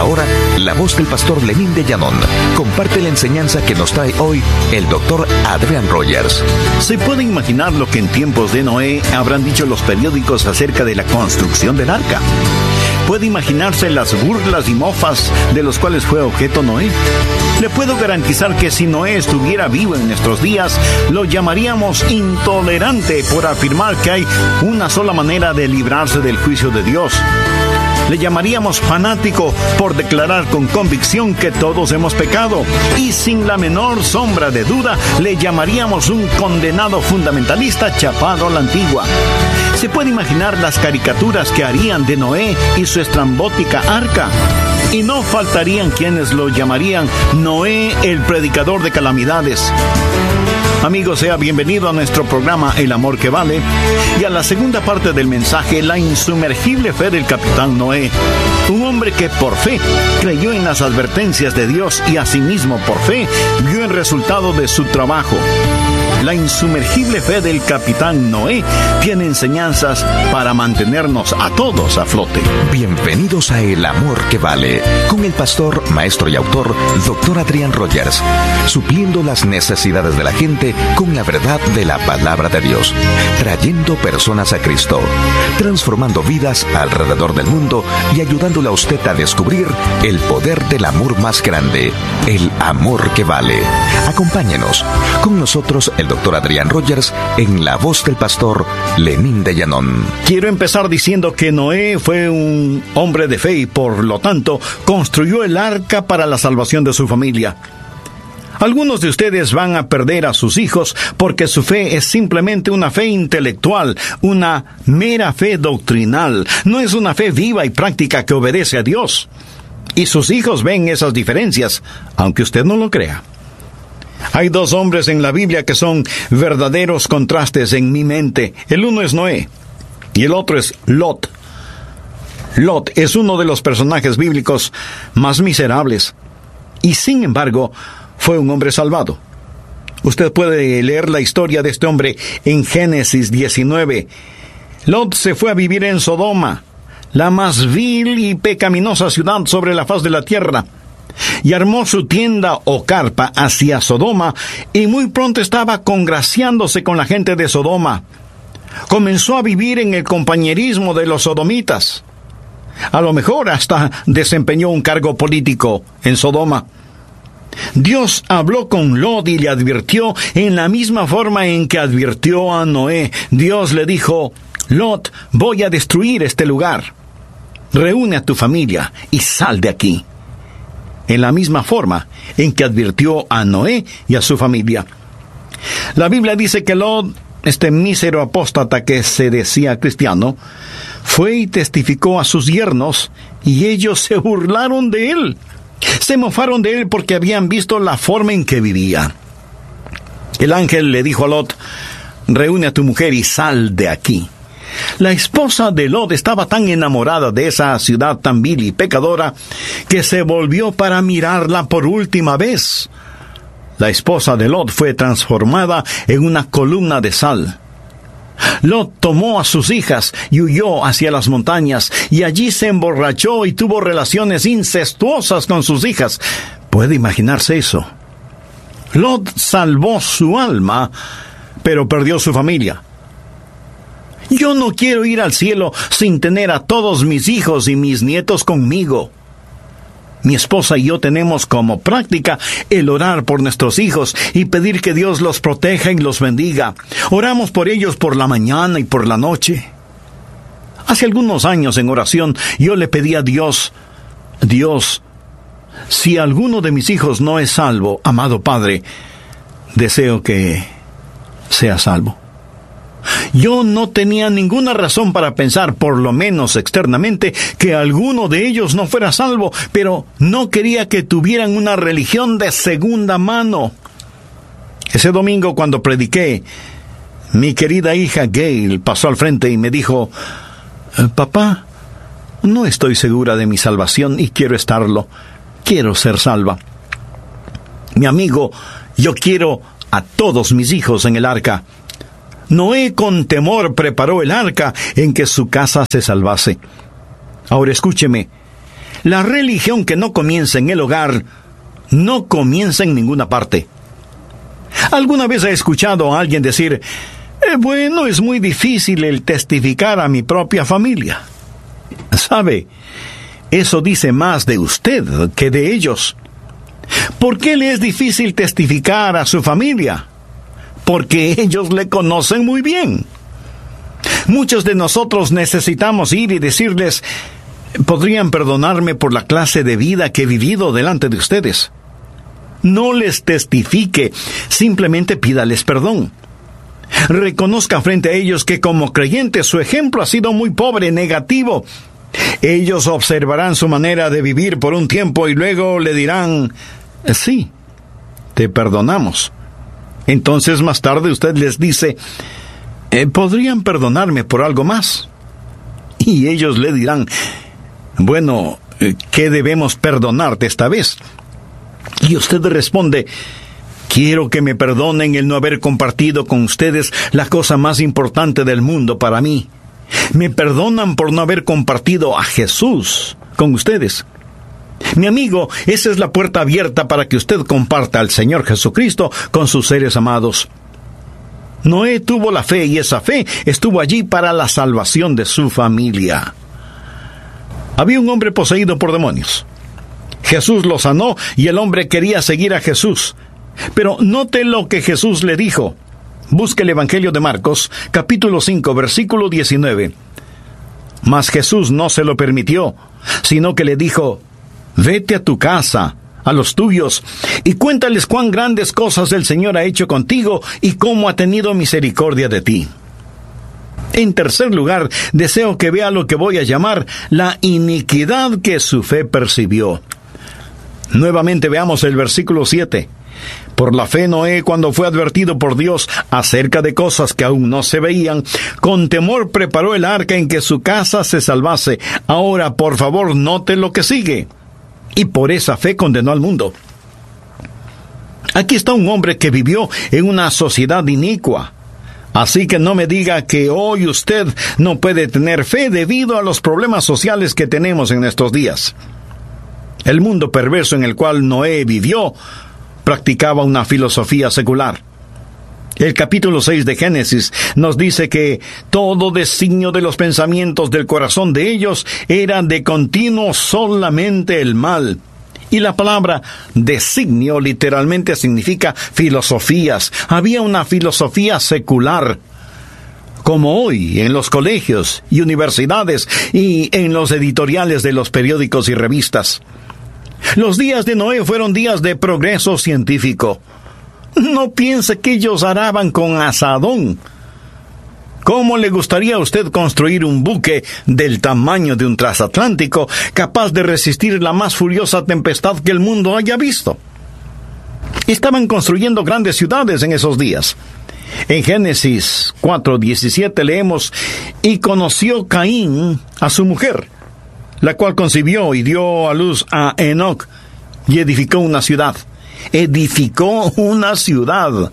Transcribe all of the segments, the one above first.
ahora la voz del pastor Lenín de Llanón. Comparte la enseñanza que nos trae hoy el doctor Adrián Rogers. ¿Se puede imaginar lo que en tiempos de Noé habrán dicho los periódicos acerca de la construcción del arca? ¿Puede imaginarse las burlas y mofas de los cuales fue objeto Noé? Le puedo garantizar que si Noé estuviera vivo en nuestros días, lo llamaríamos intolerante por afirmar que hay una sola manera de librarse del juicio de Dios. Le llamaríamos fanático por declarar con convicción que todos hemos pecado. Y sin la menor sombra de duda, le llamaríamos un condenado fundamentalista chapado a la antigua. ¿Se puede imaginar las caricaturas que harían de Noé y su estrambótica arca? Y no faltarían quienes lo llamarían Noé el predicador de calamidades. Amigo, sea bienvenido a nuestro programa El Amor que Vale y a la segunda parte del mensaje, la insumergible fe del capitán Noé. Un hombre que por fe creyó en las advertencias de Dios y asimismo por fe vio el resultado de su trabajo. La insumergible fe del capitán Noé tiene enseñanzas para mantenernos a todos a flote. Bienvenidos a El Amor que Vale, con el pastor, maestro y autor, doctor Adrián Rogers, supliendo las necesidades de la gente con la verdad de la palabra de Dios, trayendo personas a Cristo, transformando vidas alrededor del mundo y ayudándole a usted a descubrir el poder del amor más grande, el amor que vale. Acompáñenos, con nosotros el doctor Adrián Rogers en la voz del pastor Lenín de Llanón. Quiero empezar diciendo que Noé fue un hombre de fe y por lo tanto construyó el arca para la salvación de su familia. Algunos de ustedes van a perder a sus hijos porque su fe es simplemente una fe intelectual, una mera fe doctrinal. No es una fe viva y práctica que obedece a Dios. Y sus hijos ven esas diferencias, aunque usted no lo crea. Hay dos hombres en la Biblia que son verdaderos contrastes en mi mente. El uno es Noé y el otro es Lot. Lot es uno de los personajes bíblicos más miserables y sin embargo fue un hombre salvado. Usted puede leer la historia de este hombre en Génesis 19. Lot se fue a vivir en Sodoma, la más vil y pecaminosa ciudad sobre la faz de la tierra, y armó su tienda o carpa hacia Sodoma, y muy pronto estaba congraciándose con la gente de Sodoma. Comenzó a vivir en el compañerismo de los sodomitas. A lo mejor hasta desempeñó un cargo político en Sodoma. Dios habló con Lot y le advirtió en la misma forma en que advirtió a Noé. Dios le dijo: Lot, voy a destruir este lugar. Reúne a tu familia y sal de aquí. En la misma forma en que advirtió a Noé y a su familia. La Biblia dice que Lot, este mísero apóstata que se decía cristiano, fue y testificó a sus yernos, y ellos se burlaron de él. Se mofaron de él porque habían visto la forma en que vivía. El ángel le dijo a Lot: reúne a tu mujer y sal de aquí. La esposa de Lot estaba tan enamorada de esa ciudad tan vil y pecadora que se volvió para mirarla por última vez. La esposa de Lot fue transformada en una columna de sal. Lot tomó a sus hijas y huyó hacia las montañas, y allí se emborrachó y tuvo relaciones incestuosas con sus hijas. ¿Puede imaginarse eso? Lot salvó su alma, pero perdió su familia. Yo no quiero ir al cielo sin tener a todos mis hijos y mis nietos conmigo. Mi esposa y yo tenemos como práctica el orar por nuestros hijos y pedir que Dios los proteja y los bendiga. Oramos por ellos por la mañana y por la noche. Hace algunos años en oración yo le pedí a Dios: Dios, si alguno de mis hijos no es salvo, amado Padre, deseo que sea salvo. Yo no tenía ninguna razón para pensar, por lo menos externamente, que alguno de ellos no fuera salvo, pero no quería que tuvieran una religión de segunda mano. Ese domingo, cuando prediqué, mi querida hija Gail pasó al frente y me dijo: papá, no estoy segura de mi salvación y quiero estarlo. Quiero ser salva. Mi amigo, yo quiero a todos mis hijos en el arca. Noé con temor preparó el arca en que su casa se salvase. Ahora escúcheme, La religión que no comienza en el hogar, no comienza en ninguna parte. ¿Alguna vez ha escuchado a alguien decir, bueno, es muy difícil el testificar a mi propia familia? ¿Sabe? Eso dice más de usted que de ellos. ¿Por qué le es difícil testificar a su familia? Porque ellos le conocen muy bien. Muchos de nosotros necesitamos ir y decirles, ¿podrían perdonarme por la clase de vida que he vivido delante de ustedes? No les testifique, simplemente pídales perdón. Reconozca frente a ellos que como creyente su ejemplo ha sido muy pobre, negativo. Ellos observarán su manera de vivir por un tiempo y luego le dirán, sí, te perdonamos. Entonces más tarde usted les dice, ¿podrían perdonarme por algo más? Y ellos le dirán, bueno, ¿qué debemos perdonarte esta vez? Y usted responde, quiero que me perdonen el no haber compartido con ustedes la cosa más importante del mundo para mí. Me perdonan por no haber compartido a Jesús con ustedes. Mi amigo, esa es la puerta abierta para que usted comparta al Señor Jesucristo con sus seres amados. Noé tuvo la fe y esa fe estuvo allí para la salvación de su familia. Había un hombre poseído por demonios. Jesús lo sanó y el hombre quería seguir a Jesús. Pero note lo que Jesús le dijo. Busque el Evangelio de Marcos, capítulo 5, versículo 19. Mas Jesús no se lo permitió, sino que le dijo, vete a tu casa, a los tuyos, y cuéntales cuán grandes cosas el Señor ha hecho contigo y cómo ha tenido misericordia de ti. En tercer lugar, deseo que vea lo que voy a llamar la iniquidad que su fe percibió. Nuevamente veamos el versículo 7. Por la fe Noé, cuando fue advertido por Dios acerca de cosas que aún no se veían, con temor preparó el arca en que su casa se salvase. Ahora, por favor, note lo que sigue. Y por esa fe condenó al mundo. Aquí está un hombre que vivió en una sociedad inicua. Así que no me diga que hoy usted no puede tener fe debido a los problemas sociales que tenemos en estos días. El mundo perverso en el cual Noé vivió practicaba una filosofía secular. El capítulo 6 de Génesis nos dice que todo designio de los pensamientos del corazón de ellos era de continuo solamente el mal. Y la palabra designio literalmente significa filosofías. Había una filosofía secular. Como hoy en los colegios y universidades y en los editoriales de los periódicos y revistas. Los días de Noé fueron días de progreso científico. No piense que ellos araban con azadón. ¿Cómo le gustaría a usted construir un buque del tamaño de un transatlántico capaz de resistir la más furiosa tempestad que el mundo haya visto? Estaban construyendo grandes ciudades en esos días. En Génesis 4:17 leemos, y conoció Caín a su mujer, la cual concibió y dio a luz a Enoc, y edificó una ciudad. Edificó una ciudad.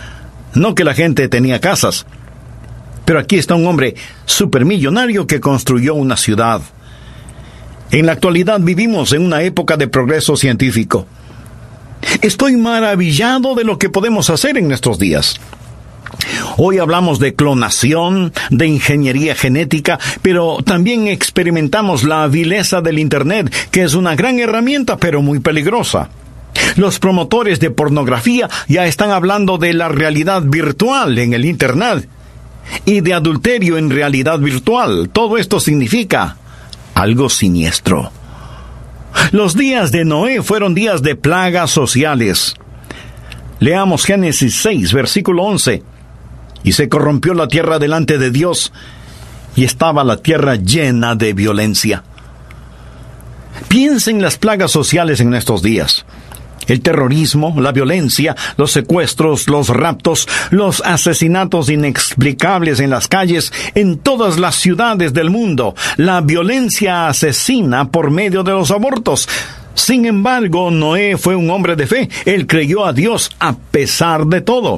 No que la gente tenía casas. Pero aquí está un hombre supermillonario que construyó una ciudad. En la actualidad vivimos en una época de progreso científico. Estoy maravillado de lo que podemos hacer en nuestros días. Hoy hablamos de clonación, de ingeniería genética, pero también experimentamos la vileza del Internet, que es una gran herramienta, pero muy peligrosa. Los promotores de pornografía ya están hablando de la realidad virtual en el Internet y de adulterio en realidad virtual. Todo esto significa algo siniestro. Los días de Noé fueron días de plagas sociales. Leamos Génesis 6, versículo 11. Y se corrompió la tierra delante de Dios, y estaba la tierra llena de violencia. Piensen en las plagas sociales en estos días. El terrorismo, la violencia, los secuestros, los raptos, los asesinatos inexplicables en las calles, en todas las ciudades del mundo, la violencia asesina por medio de los abortos. Sin embargo, Noé fue un hombre de fe. Él creyó a Dios a pesar de todo.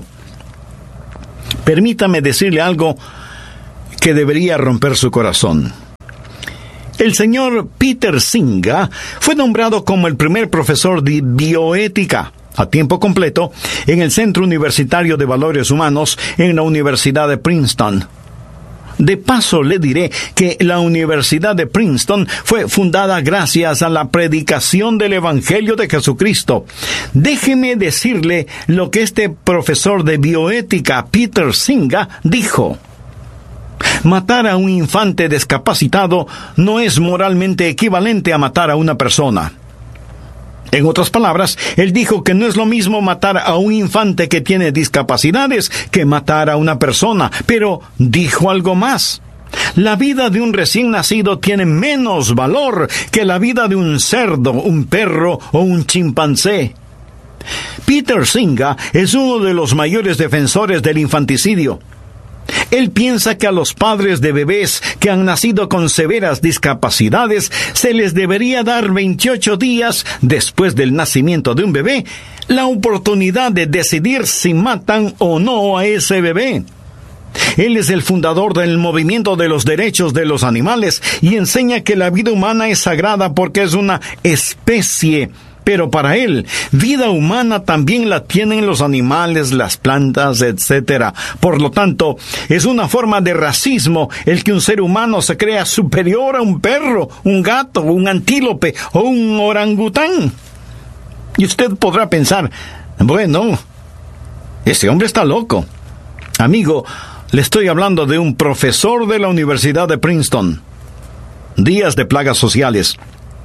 Permítame decirle algo que debería romper su corazón. El señor Peter Singer fue nombrado como el primer profesor de bioética a tiempo completo en el Centro Universitario de Valores Humanos en la Universidad de Princeton. De paso le diré que la Universidad de Princeton fue fundada gracias a la predicación del Evangelio de Jesucristo. Déjeme decirle lo que este profesor de bioética, Peter Singer, dijo. Matar a un infante discapacitado no es moralmente equivalente a matar a una persona. En otras palabras, él dijo que no es lo mismo matar a un infante que tiene discapacidades que matar a una persona, pero dijo algo más. La vida de un recién nacido tiene menos valor que la vida de un cerdo, un perro o un chimpancé. Peter Singer es uno de los mayores defensores del infanticidio. Él piensa que a los padres de bebés que han nacido con severas discapacidades se les debería dar 28 días después del nacimiento de un bebé la oportunidad de decidir si matan o no a ese bebé. Él es el fundador del movimiento de los derechos de los animales y enseña que la vida humana es sagrada porque es una especie. Pero para él, vida humana también la tienen los animales, las plantas, etc. Por lo tanto, es una forma de racismo el que un ser humano se crea superior a un perro, un gato, un antílope o un orangután. Y usted podrá pensar, bueno, ese hombre está loco. Amigo, le estoy hablando de un profesor de la Universidad de Princeton. Días de plagas sociales.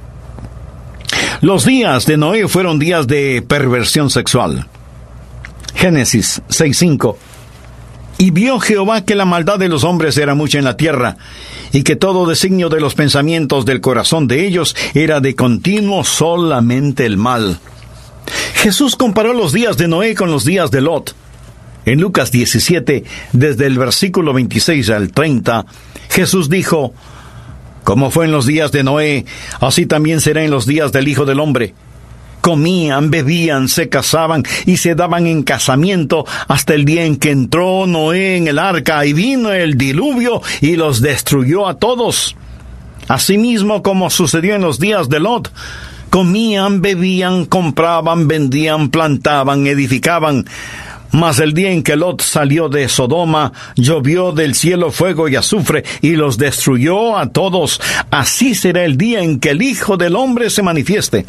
Los días de Noé fueron días de perversión sexual. Génesis 6:5. Y vio Jehová que la maldad de los hombres era mucha en la tierra, y que todo designio de los pensamientos del corazón de ellos era de continuo solamente el mal. Jesús comparó los días de Noé con los días de Lot. En Lucas 17, desde el versículo 26 al 30, Jesús dijo: Como fue en los días de Noé, así también será en los días del Hijo del Hombre. Comían, bebían, se casaban y se daban en casamiento hasta el día en que entró Noé en el arca y vino el diluvio y los destruyó a todos. Asimismo, como sucedió en los días de Lot, comían, bebían, compraban, vendían, plantaban, edificaban. Mas el día en que Lot salió de Sodoma, llovió del cielo fuego y azufre, y los destruyó a todos. Así será el día en que el Hijo del Hombre se manifieste.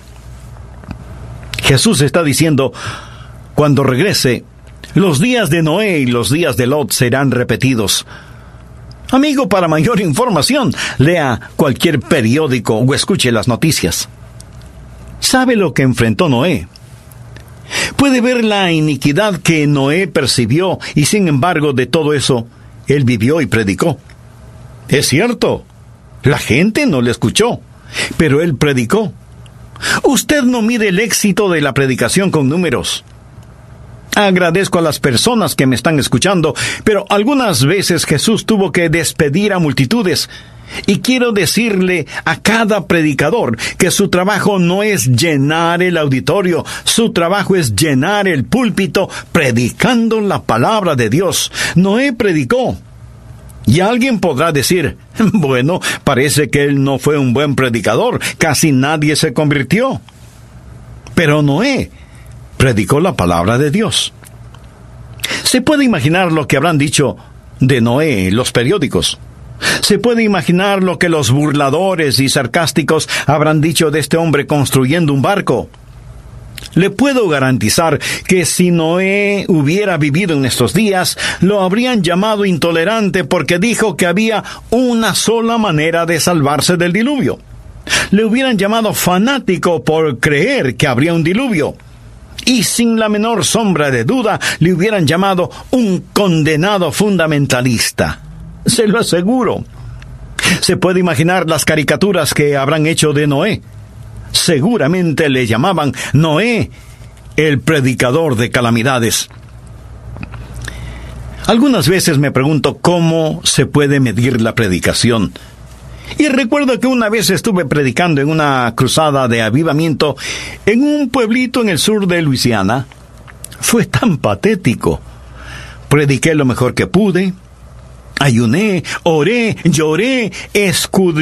Jesús está diciendo, cuando regrese, los días de Noé y los días de Lot serán repetidos. Amigo, para mayor información, lea cualquier periódico o escuche las noticias. ¿Sabe lo que enfrentó Noé? Puede ver la iniquidad que Noé percibió y sin embargo de todo eso, él vivió y predicó. Es cierto, la gente no le escuchó, pero él predicó. Usted no mide el éxito de la predicación con números. Agradezco a las personas que me están escuchando, pero algunas veces Jesús tuvo que despedir a multitudes. Y quiero decirle a cada predicador que su trabajo no es llenar el auditorio, su trabajo es llenar el púlpito predicando la palabra de Dios. Noé predicó. Y alguien podrá decir, bueno, parece que él no fue un buen predicador, casi nadie se convirtió. Pero Noé predicó la palabra de Dios. Se puede imaginar lo que habrán dicho de Noé los periódicos. Se puede imaginar lo que los burladores y sarcásticos habrán dicho de este hombre construyendo un barco. Le puedo garantizar que si Noé hubiera vivido en estos días, lo habrían llamado intolerante porque dijo que había una sola manera de salvarse del diluvio. Le hubieran llamado fanático por creer que habría un diluvio. Y sin la menor sombra de duda, le hubieran llamado un condenado fundamentalista. Se lo aseguro. Se puede imaginar las caricaturas que habrán hecho de Noé. Seguramente le llamaban Noé, el predicador de calamidades. Algunas veces me pregunto cómo se puede medir la predicación. Y recuerdo que una vez estuve predicando en una cruzada de avivamiento en un pueblito en el sur de Luisiana. Fue tan patético. Prediqué lo mejor que pude. Ayuné, oré, lloré, escudriñé